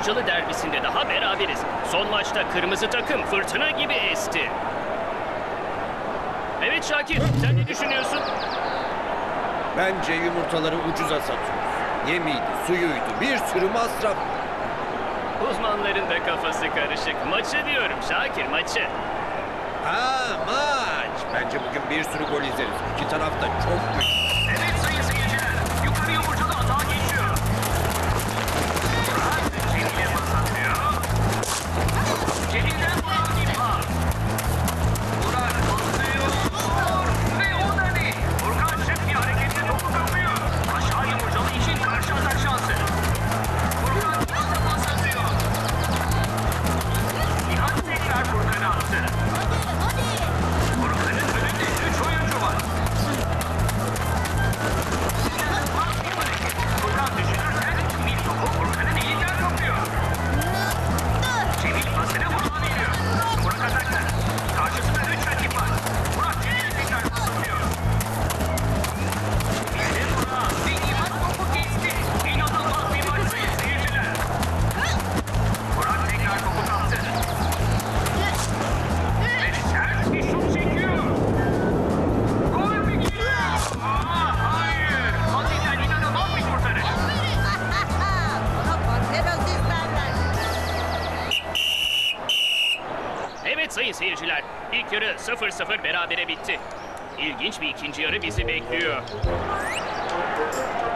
Alacalı derbisinde daha beraberiz. Son maçta kırmızı takım fırtına gibi esti. Evet Şakir, sen ne düşünüyorsun? Bence yumurtaları ucuza satıyoruz. Yemiydi, suyuydu, bir sürü masraf. Uzmanların da kafası karışık. Maçı diyorum Şakir, maçı. Ha, maç. Bence bugün bir sürü gol izleriz. İki taraf da çok güçlü. Evet sayın seyirciler, yukarı yumurtalı atağa geçiyor. Burak Cemil'e pas atıyor. Cemil'den Burak bir pas. Burak atıyor ve o da ne? Furkan şık bir hareketle topu kapıyor. Aşağı yumurtalı için karşı atak şansı. Furkan işte pas atıyor. Nihat tekrar Furkan'a attı. Furkan'ın önünde 3 oyuncu var. Furkan düşünürken bir topu Furkan'ın elinden kapıyor. Cemil pasını Burak'a veriyor. Burak atakta. Karşısında 3 rakip var. Burak Cemil'e tekrar pas atıyor. Cemil'de Burak ve Nihat topu kesti. İnanılmaz bir maç sayın seyirciler. Burak tekrar topu kaptı. Ve sert bir şut çekiyor. Gol mü geliyor? Aa, hayır. Fatih'ten inanılmaz bir kurtarış. Bana panter asistlerler. Evet sayın seyirciler, ilk yarı 0-0 berabere bitti. İlginç bir ikinci yarı bizi bekliyor.